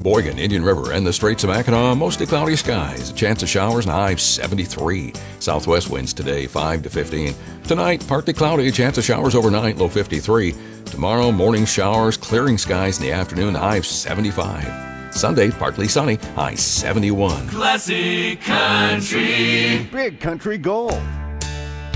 Sheboygan, Indian River, and the Straits of Mackinac, mostly cloudy skies. A chance of showers and a high of 73. Southwest winds today, 5 to 15. Tonight, partly cloudy, chance of showers overnight, low 53. Tomorrow, morning showers, clearing skies in the afternoon, high of 75. Sunday, partly sunny, high 71. Classic Country. Big Country Gold.